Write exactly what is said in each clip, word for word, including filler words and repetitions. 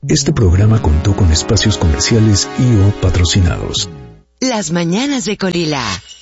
Este programa contó con espacios comerciales y o patrocinados. Las mañanas de Colila.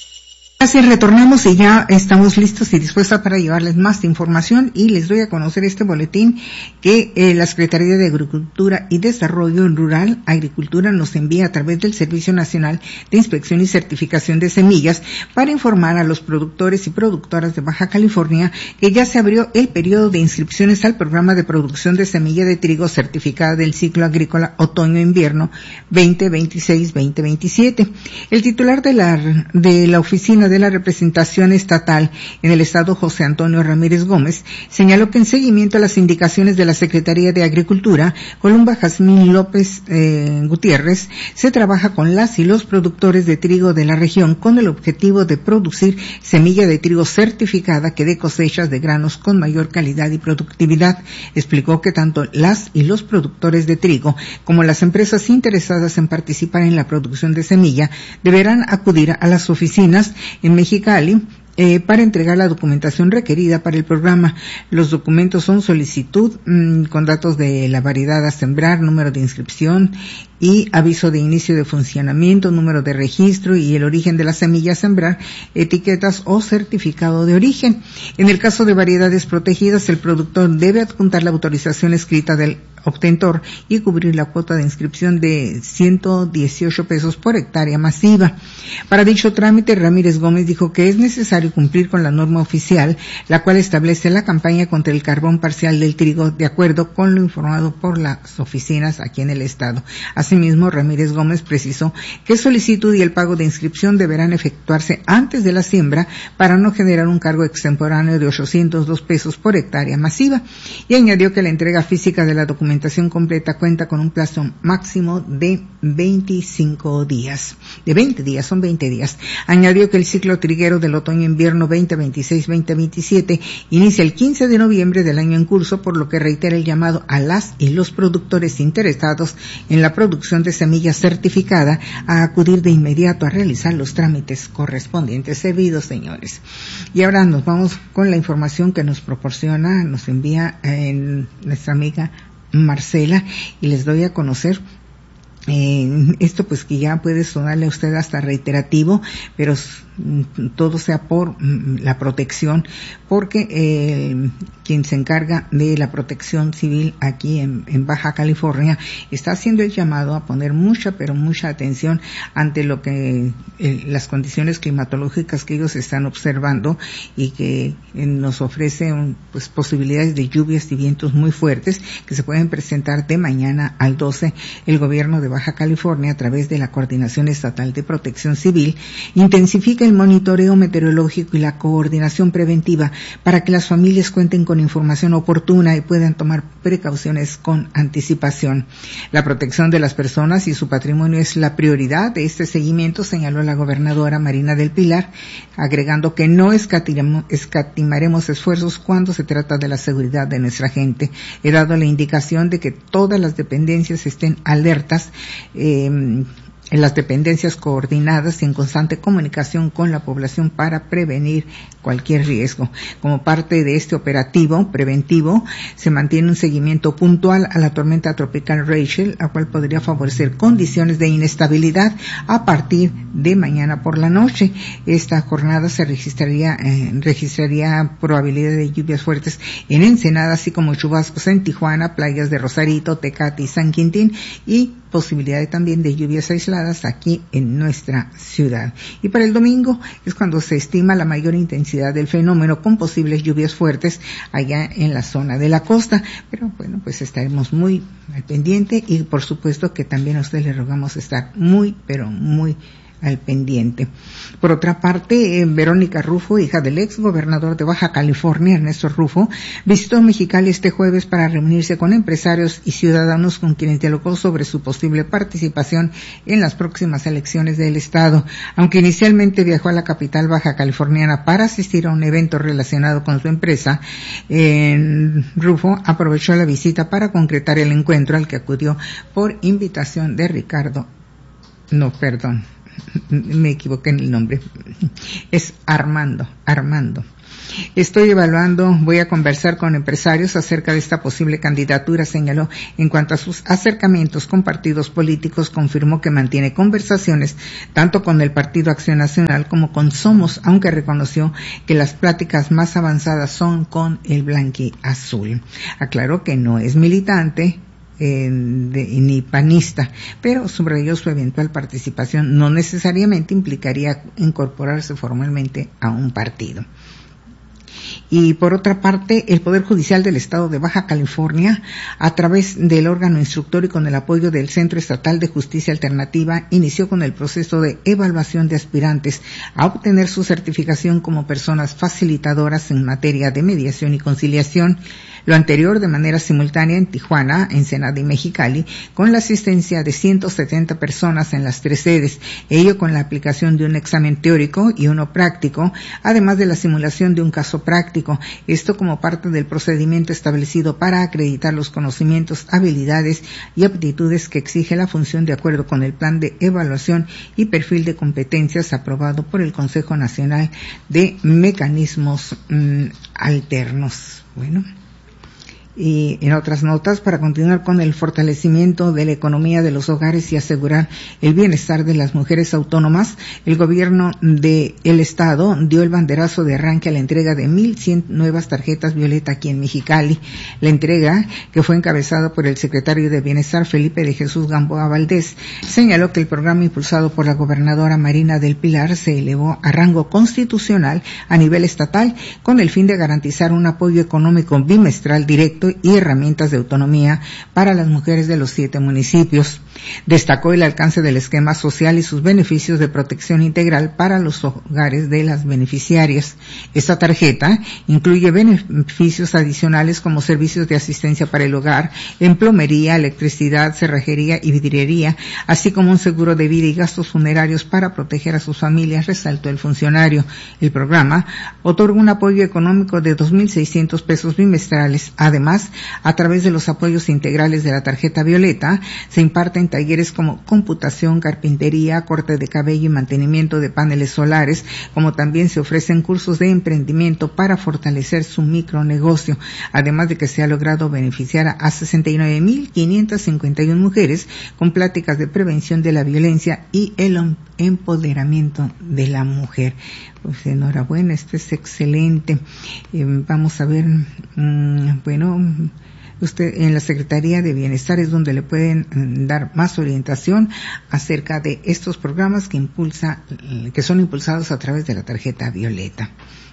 Así retornamos y ya estamos listos y dispuestos para llevarles más información, y les doy a conocer este boletín que eh, la Secretaría de Agricultura y Desarrollo Rural, Agricultura, nos envía a través del Servicio Nacional de Inspección y Certificación de Semillas para informar a los productores y productoras de Baja California que ya se abrió el periodo de inscripciones al programa de producción de semilla de trigo certificada del ciclo agrícola otoño-invierno veinte veintiséis veinte veintisiete. El titular de la, de la oficina de de la representación estatal en el estado, José Antonio Ramírez Gómez, señaló que en seguimiento a las indicaciones de la Secretaría de Agricultura, Columba Jazmín López eh, Gutiérrez, se trabaja con las y los productores de trigo de la región con el objetivo de producir semilla de trigo certificada que dé cosechas de granos con mayor calidad y productividad. Explicó que tanto las y los productores de trigo como las empresas interesadas en participar en la producción de semilla deberán acudir a las oficinas en Mexicali eh, para entregar la documentación requerida para el programa. Los documentos son solicitud mmm, con datos de la variedad a sembrar, número de inscripción y aviso de inicio de funcionamiento, número de registro y el origen de la semilla a sembrar, etiquetas o certificado de origen. En el caso de variedades protegidas, el productor debe adjuntar la autorización escrita del obtentor y cubrir la cuota de inscripción de ciento dieciocho pesos por hectárea masiva. Para dicho trámite, Ramírez Gómez dijo que es necesario cumplir con la norma oficial, la cual establece la campaña contra el carbón parcial del trigo, de acuerdo con lo informado por las oficinas aquí en el estado. Asimismo, Ramírez Gómez precisó que solicitud y el pago de inscripción deberán efectuarse antes de la siembra para no generar un cargo extemporáneo de ochocientos dos pesos por hectárea masiva, y añadió que la entrega física de la documentación documentación completa cuenta con un plazo máximo de veinticinco días, de veinte días, son veinte días. Añadió que el ciclo triguero del otoño-invierno veinte veintiséis veinte veintisiete inicia el quince de noviembre del año en curso, por lo que reitera el llamado a las y los productores interesados en la producción de semilla certificada a acudir de inmediato a realizar los trámites correspondientes. Servidos, señores. Y ahora nos vamos con la información que nos proporciona, nos envía eh, nuestra amiga Marcela, y les doy a conocer eh, esto, pues que ya puede sonarle a usted hasta reiterativo, pero todo sea por la protección, porque eh, quien se encarga de la protección civil aquí en, en Baja California está haciendo el llamado a poner mucha, pero mucha atención ante lo que eh, las condiciones climatológicas que ellos están observando y que eh, nos ofrecen pues posibilidades de lluvias y vientos muy fuertes que se pueden presentar de mañana al doce. El gobierno de Baja California, a través de la Coordinación Estatal de Protección Civil, intensifica el monitoreo meteorológico y la coordinación preventiva para que las familias cuenten con información oportuna y puedan tomar precauciones con anticipación. La protección de las personas y su patrimonio es la prioridad de este seguimiento, señaló la gobernadora Marina del Pilar, agregando que no escatimaremos esfuerzos cuando se trata de la seguridad de nuestra gente. He dado la indicación de que todas las dependencias estén alertas, eh, en las dependencias coordinadas y en constante comunicación con la población para prevenir cualquier riesgo. Como parte de este operativo preventivo, se mantiene un seguimiento puntual a la tormenta tropical Rachel, la cual podría favorecer condiciones de inestabilidad a partir de mañana por la noche. Esta jornada se registraría, eh, registraría probabilidad de lluvias fuertes en Ensenada, así como chubascos en Tijuana, playas de Rosarito, Tecate y San Quintín, y posibilidad también de lluvias aisladas aquí en nuestra ciudad. Y para el domingo es cuando se estima la mayor intensidad del fenómeno, con posibles lluvias fuertes allá en la zona de la costa. Pero bueno, pues estaremos muy al pendiente, y por supuesto que también a ustedes les rogamos estar muy, pero muy al pendiente. Por otra parte, eh, Verónica Rufo, hija del ex gobernador de Baja California, Ernesto Rufo, visitó Mexicali este jueves para reunirse con empresarios y ciudadanos con quienes dialogó sobre su posible participación en las próximas elecciones del estado. Aunque inicialmente viajó a la capital baja californiana para asistir a un evento relacionado con su empresa, eh, Rufo aprovechó la visita para concretar el encuentro al que acudió por invitación de Ricardo, no, perdón, me equivoqué en el nombre, es Armando, Armando. Estoy evaluando, voy a conversar con empresarios acerca de esta posible candidatura, señaló. En cuanto a sus acercamientos con partidos políticos, confirmó que mantiene conversaciones tanto con el Partido Acción Nacional como con Somos, aunque reconoció que las pláticas más avanzadas son con el blanquiazul. Aclaró que no es militante Eh, de, ni panista, pero subrayó su eventual participación no necesariamente implicaría incorporarse formalmente a un partido. Y por otra parte, el Poder Judicial del Estado de Baja California, a través del órgano instructor y con el apoyo del Centro Estatal de Justicia Alternativa, inició con el proceso de evaluación de aspirantes a obtener su certificación como personas facilitadoras en materia de mediación y conciliación. Lo anterior de manera simultánea en Tijuana, Ensenada y Mexicali, con la asistencia de ciento setenta personas en las tres sedes, ello con la aplicación de un examen teórico y uno práctico, además de la simulación de un caso práctico, esto como parte del procedimiento establecido para acreditar los conocimientos, habilidades y aptitudes que exige la función de acuerdo con el plan de evaluación y perfil de competencias aprobado por el Consejo Nacional de Mecanismos mmm, Alternos. Bueno. Y en otras notas, para continuar con el fortalecimiento de la economía de los hogares y asegurar el bienestar de las mujeres autónomas, el gobierno del estado dio el banderazo de arranque a la entrega de mil cien nuevas tarjetas Violeta aquí en Mexicali. La entrega, que fue encabezada por el secretario de Bienestar Felipe de Jesús Gamboa Valdés, señaló que el programa impulsado por la gobernadora Marina del Pilar se elevó a rango constitucional a nivel estatal con el fin de garantizar un apoyo económico bimestral directo y herramientas de autonomía para las mujeres de los siete municipios. Destacó el alcance del esquema social y sus beneficios de protección integral para los hogares de las beneficiarias. Esta tarjeta incluye beneficios adicionales como servicios de asistencia para el hogar, en plomería, electricidad, cerrajería y vidriería, así como un seguro de vida y gastos funerarios para proteger a sus familias, resaltó el funcionario. El programa otorga un apoyo económico de dos mil seiscientos pesos bimestrales. Además, a través de los apoyos integrales de la tarjeta Violeta, se imparten talleres como computación, carpintería, corte de cabello y mantenimiento de paneles solares, como también se ofrecen cursos de emprendimiento para fortalecer su micronegocio, además de que se ha logrado beneficiar a sesenta y nueve mil quinientas cincuenta y una mujeres con pláticas de prevención de la violencia y el empoderamiento de la mujer. Pues enhorabuena, esto es excelente. Eh, vamos a ver, mmm, bueno, usted en la Secretaría de Bienestar es donde le pueden dar más orientación acerca de estos programas que impulsa, que son impulsados a través de la tarjeta Violeta.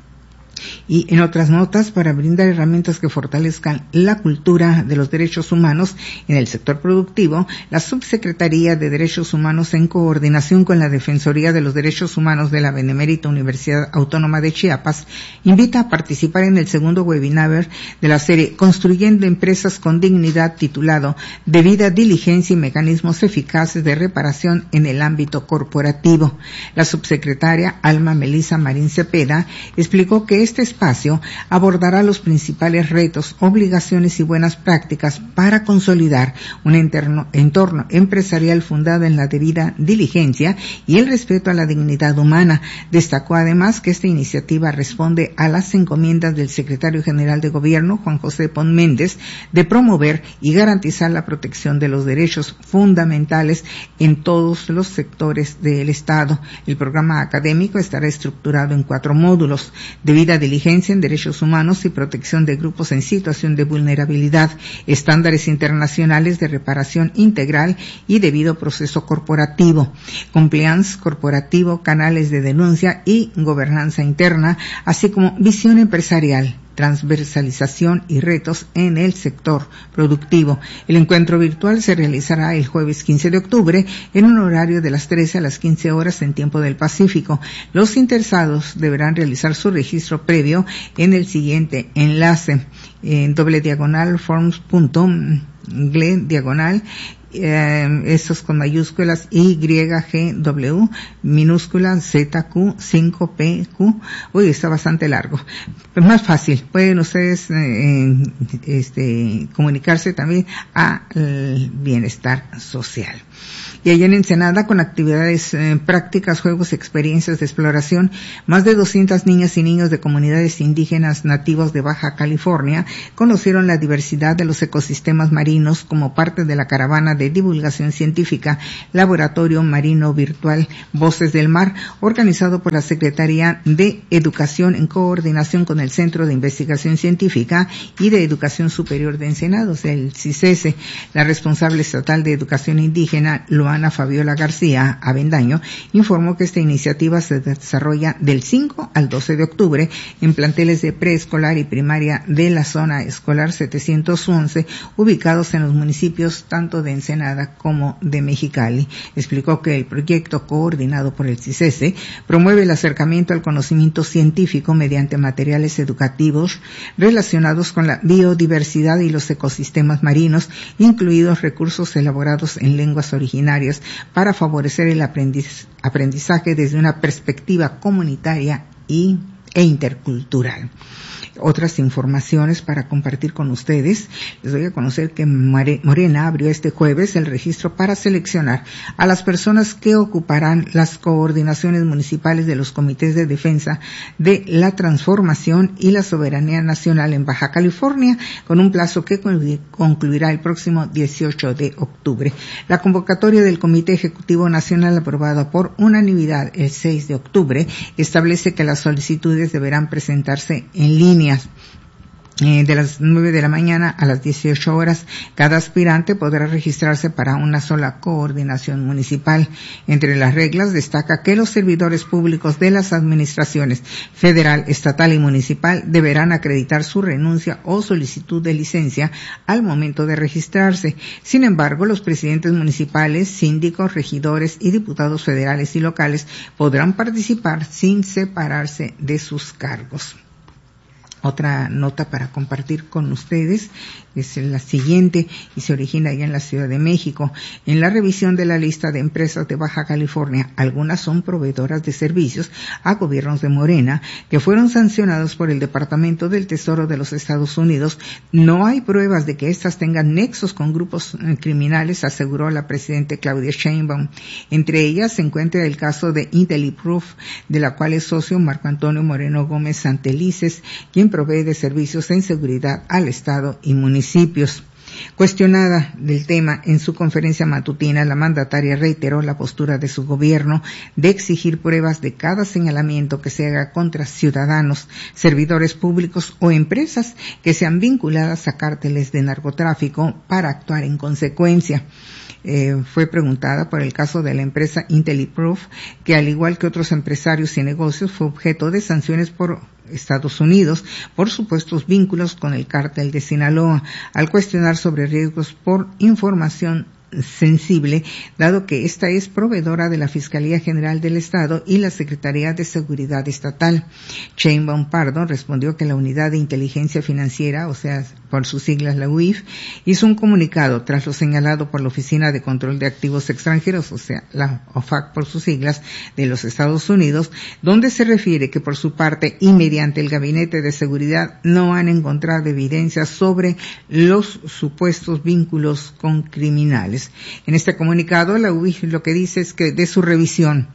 Y en otras notas, para brindar herramientas que fortalezcan la cultura de los derechos humanos en el sector productivo, la Subsecretaría de Derechos Humanos, en coordinación con la Defensoría de los Derechos Humanos de la Benemérita Universidad Autónoma de Chiapas, invita a participar en el segundo webinar de la serie Construyendo Empresas con Dignidad, titulado Debida Diligencia y Mecanismos Eficaces de Reparación en el Ámbito Corporativo. La subsecretaria Alma Melisa Marín Cepeda explicó que este espacio abordará los principales retos, obligaciones y buenas prácticas para consolidar un interno, entorno empresarial fundado en la debida diligencia y el respeto a la dignidad humana. Destacó además que esta iniciativa responde a las encomiendas del secretario general de Gobierno, Juan José Pon Méndez, de promover y garantizar la protección de los derechos fundamentales en todos los sectores del Estado. El programa académico estará estructurado en cuatro módulos: debida diligencia en derechos humanos y protección de grupos en situación de vulnerabilidad, estándares internacionales de reparación integral y debido proceso corporativo, compliance corporativo, canales de denuncia y gobernanza interna, así como visión empresarial, transversalización y retos en el sector productivo. El encuentro virtual se realizará el jueves quince de octubre en un horario de las trece a las quince horas en tiempo del Pacífico. Los interesados deberán realizar su registro previo en el siguiente enlace, en doble diagonal forms punto gle diagonal eh, estos con mayúsculas Y G W, minúscula Z Q cinco P Q. Uy, está bastante largo. Pero más fácil, pueden ustedes eh, este, comunicarse también al bienestar social. Y allá en Ensenada, con actividades eh, prácticas, juegos, experiencias de exploración, más de doscientas niñas y niños de comunidades indígenas nativos de Baja California conocieron la diversidad de los ecosistemas marinos como parte de la caravana de divulgación científica Laboratorio Marino Virtual Voces del Mar, organizado por la Secretaría de Educación en coordinación con el Centro de Investigación Científica y de Educación Superior de Ensenada, o sea, el C I C E S E. La responsable estatal de Educación Indígena, Luana Fabiola García Avendaño, informó que esta iniciativa se desarrolla del cinco al doce de octubre en planteles de preescolar y primaria de la zona escolar setecientos once, ubicados en los municipios tanto de Ensenada como de Mexicali. Explicó que el proyecto, coordinado por el C I C E S E, promueve el acercamiento al conocimiento científico mediante materiales educativos relacionados con la biodiversidad y los ecosistemas marinos, incluidos recursos elaborados en lenguas originarias, para favorecer el aprendiz, aprendizaje desde una perspectiva comunitaria y, e intercultural. Otras informaciones para compartir con ustedes. Les doy a conocer que Morena abrió este jueves el registro para seleccionar a las personas que ocuparán las coordinaciones municipales de los comités de defensa de la transformación y la soberanía nacional en Baja California, con un plazo que concluirá el próximo dieciocho de octubre. La convocatoria del Comité Ejecutivo Nacional, aprobada por unanimidad el seis de octubre, establece que las solicitudes deberán presentarse en línea Eh, de las nueve de la mañana a las dieciocho horas. Cada aspirante podrá registrarse para una sola coordinación municipal. Entre las reglas destaca que los servidores públicos de las administraciones federal, estatal y municipal deberán acreditar su renuncia o solicitud de licencia al momento de registrarse. Sin embargo, los presidentes municipales, síndicos, regidores y diputados federales y locales podrán participar sin separarse de sus cargos. Otra nota para compartir con ustedes es la siguiente y se origina allá en la Ciudad de México. En la revisión de la lista de empresas de Baja California, algunas son proveedoras de servicios a gobiernos de Morena que fueron sancionados por el Departamento del Tesoro de los Estados Unidos. No hay pruebas de que éstas tengan nexos con grupos criminales, aseguró la presidenta Claudia Sheinbaum. Entre ellas se encuentra el caso de IntelliProof, de la cual es socio Marco Antonio Moreno Gómez Santelices, quien provee de servicios en seguridad al Estado y municipios. Cuestionada del tema en su conferencia matutina, la mandataria reiteró la postura de su gobierno de exigir pruebas de cada señalamiento que se haga contra ciudadanos, servidores públicos o empresas que sean vinculadas a cárteles de narcotráfico para actuar en consecuencia. Eh, fue preguntada por el caso de la empresa IntelliProof, que al igual que otros empresarios y negocios fue objeto de sanciones por Estados Unidos por supuestos vínculos con el cártel de Sinaloa. Al cuestionar sobre riesgos por información sensible, dado que esta es proveedora de la Fiscalía General del Estado y la Secretaría de Seguridad Estatal, Sheinbaum Pardo respondió que la Unidad de Inteligencia Financiera, o sea, por sus siglas la U I F, hizo un comunicado tras lo señalado por la Oficina de Control de Activos Extranjeros, o sea, la O F A C por sus siglas, de los Estados Unidos, donde se refiere que por su parte y mediante el Gabinete de Seguridad no han encontrado evidencias sobre los supuestos vínculos con criminales. En este comunicado, la U I F lo que dice es que de su revisión,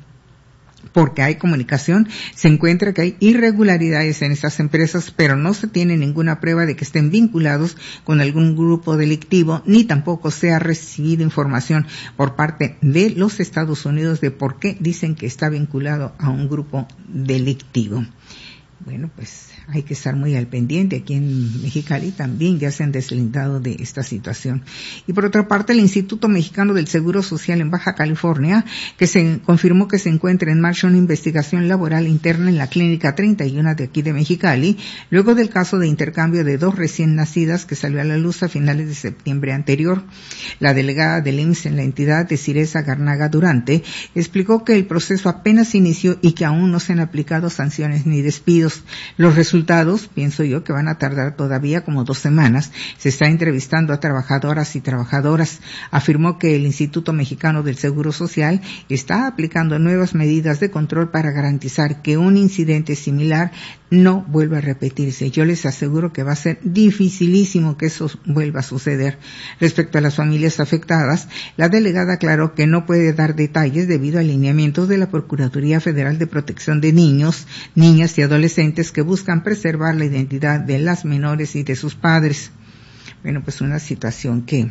porque hay comunicación, se encuentra que hay irregularidades en estas empresas, pero no se tiene ninguna prueba de que estén vinculados con algún grupo delictivo, ni tampoco se ha recibido información por parte de los Estados Unidos de por qué dicen que está vinculado a un grupo delictivo. Bueno, pues hay que estar muy al pendiente. Aquí en Mexicali también ya se han deslindado de esta situación. Y por otra parte, el Instituto Mexicano del Seguro Social en Baja California, que se confirmó que se encuentra en marcha una investigación laboral interna en la Clínica treinta y uno de aquí de Mexicali, luego del caso de intercambio de dos recién nacidas que salió a la luz a finales de septiembre anterior. La delegada del I M S S en la entidad, Desireza Garnaga Durante, explicó que el proceso apenas inició y que aún no se han aplicado sanciones ni despidos. estudios. Los resultados, pienso yo, que van a tardar todavía como dos semanas. Se está entrevistando a trabajadoras y trabajadoras. Afirmó que el Instituto Mexicano del Seguro Social está aplicando nuevas medidas de control para garantizar que un incidente similar no vuelva a repetirse. Yo les aseguro que va a ser dificilísimo que eso vuelva a suceder. Respecto a las familias afectadas, la delegada aclaró que no puede dar detalles debido a lineamientos de la Procuraduría Federal de Protección de Niños, Niñas y Adolescentes que buscan preservar la identidad de las menores y de sus padres. Bueno, pues una situación que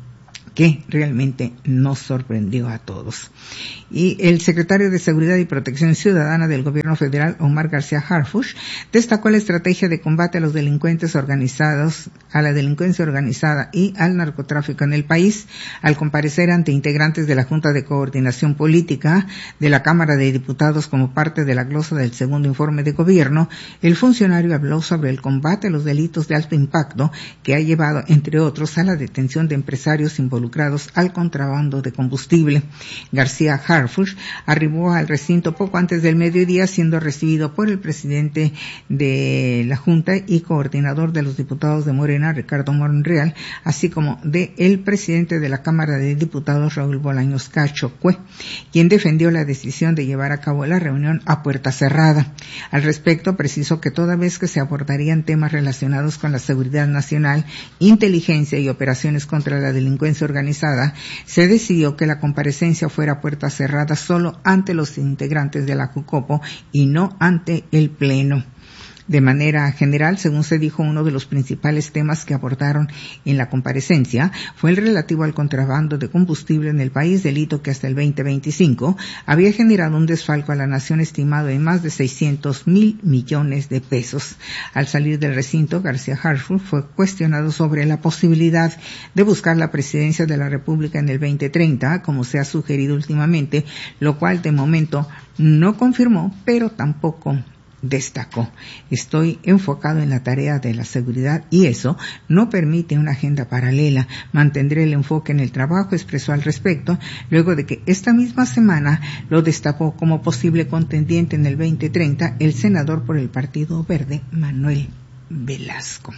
que realmente nos sorprendió a todos. Y el secretario de Seguridad y Protección Ciudadana del Gobierno Federal, Omar García Harfuch, destacó la estrategia de combate a los delincuentes organizados, a la delincuencia organizada y al narcotráfico en el país. Al comparecer ante integrantes de la Junta de Coordinación Política de la Cámara de Diputados como parte de la glosa del segundo informe de gobierno, el funcionario habló sobre el combate a los delitos de alto impacto que ha llevado, entre otros, a la detención de empresarios involucrados al contrabando de combustible. García Harfuch arribó al recinto poco antes del mediodía, siendo recibido por el presidente de la Junta y coordinador de los diputados de Morena, Ricardo Monreal, así como de el presidente de la Cámara de Diputados, Raúl Bolaños Cacho Cue, quien defendió la decisión de llevar a cabo la reunión a puerta cerrada. Al respecto, precisó que toda vez que se abordarían temas relacionados con la seguridad nacional, inteligencia y operaciones contra la delincuencia organizada, organizada, se decidió que la comparecencia fuera a puerta cerrada solo ante los integrantes de la Jucopo y no ante el Pleno. De manera general, según se dijo, uno de los principales temas que abordaron en la comparecencia fue el relativo al contrabando de combustible en el país, delito que hasta el veinte veinticinco había generado un desfalco a la nación estimado en más de seiscientos mil millones de pesos. Al salir del recinto, García Harfuch fue cuestionado sobre la posibilidad de buscar la presidencia de la República en el veinte treinta, como se ha sugerido últimamente, lo cual de momento no confirmó, pero tampoco destacó. Estoy enfocado en la tarea de la seguridad y eso no permite una agenda paralela. Mantendré el enfoque en el trabajo, expresó al respecto, luego de que esta misma semana lo destapó como posible contendiente en el veinte treinta el senador por el Partido Verde, Manuel Velasco.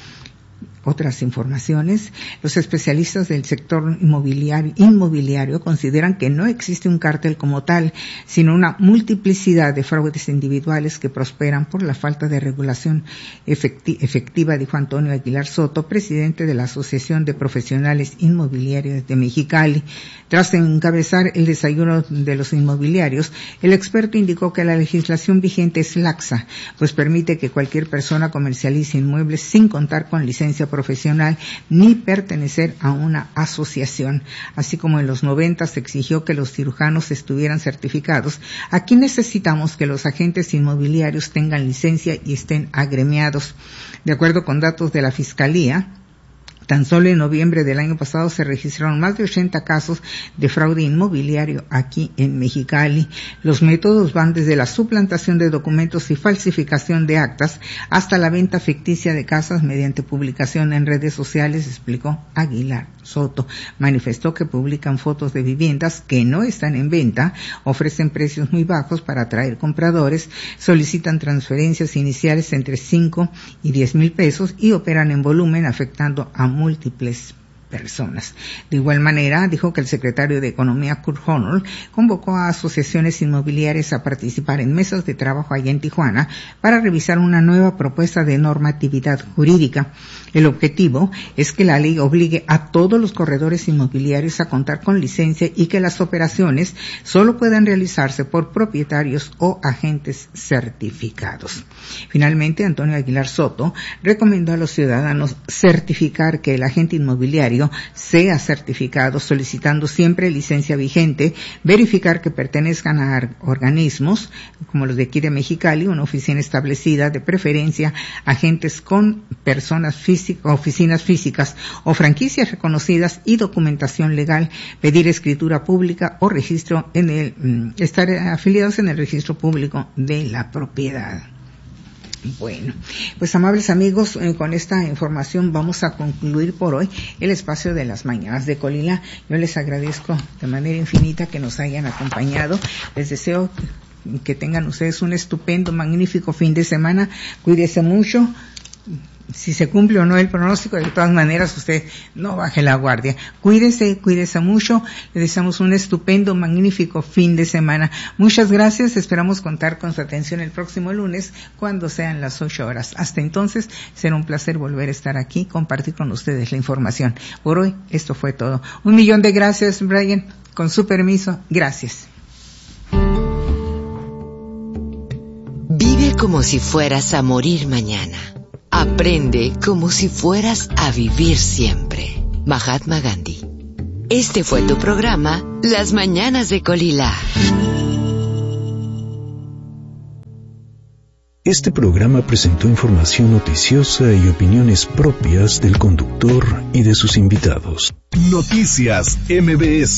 Otras informaciones, los especialistas del sector inmobiliario, inmobiliario consideran que no existe un cártel como tal, sino una multiplicidad de fraudes individuales que prosperan por la falta de regulación efecti- efectiva, dijo Antonio Aguilar Soto, presidente de la Asociación de Profesionales Inmobiliarios de Mexicali. Tras encabezar el desayuno de los inmobiliarios, el experto indicó que la legislación vigente es laxa, pues permite que cualquier persona comercialice inmuebles sin contar con licencia profesional ni pertenecer a una asociación. Así como en los noventa se exigió que los cirujanos estuvieran certificados, aquí necesitamos que los agentes inmobiliarios tengan licencia y estén agremiados. De acuerdo con datos de la Fiscalía, tan solo en noviembre del año pasado se registraron más de ochenta casos de fraude inmobiliario aquí en Mexicali. Los métodos van desde la suplantación de documentos y falsificación de actas hasta la venta ficticia de casas mediante publicación en redes sociales, explicó Aguilar Soto. Manifestó que publican fotos de viviendas que no están en venta, ofrecen precios muy bajos para atraer compradores, solicitan transferencias iniciales entre cinco y diez mil pesos y operan en volumen, afectando a múltiples personas. De igual manera, dijo que el secretario de Economía, Kurt Honnold, convocó a asociaciones inmobiliarias a participar en mesas de trabajo allá en Tijuana para revisar una nueva propuesta de normatividad jurídica. El objetivo es que la ley obligue a todos los corredores inmobiliarios a contar con licencia y que las operaciones solo puedan realizarse por propietarios o agentes certificados. Finalmente, Antonio Aguilar Soto recomendó a los ciudadanos certificar que el agente inmobiliario sea certificado, solicitando siempre licencia vigente, verificar que pertenezcan a organismos como los de aquí de Mexicali, una oficina establecida, de preferencia agentes con personas físicas, oficinas físicas o franquicias reconocidas y documentación legal, pedir escritura pública o registro en el, estar afiliados en el registro público de la propiedad. Bueno, pues amables amigos, eh, con esta información vamos a concluir por hoy el espacio de las mañanas de Colila. Yo les agradezco de manera infinita que nos hayan acompañado. Les deseo que tengan ustedes un estupendo, magnífico fin de semana. Cuídese mucho. Si se cumple o no el pronóstico, de todas maneras usted no baje la guardia. Cuídese, cuídese mucho. Le deseamos un estupendo, magnífico fin de semana. Muchas gracias. Esperamos contar con su atención el próximo lunes cuando sean las ocho horas. Hasta entonces, será un placer volver a estar aquí, compartir con ustedes la información. Por hoy, esto fue todo. Un millón de gracias, Brian. Con su permiso, gracias. Vive como si fueras a morir mañana. Aprende como si fueras a vivir siempre. Mahatma Gandhi. Este fue tu programa, Las Mañanas de Colila. Este programa presentó información noticiosa y opiniones propias del conductor y de sus invitados. Noticias M B S.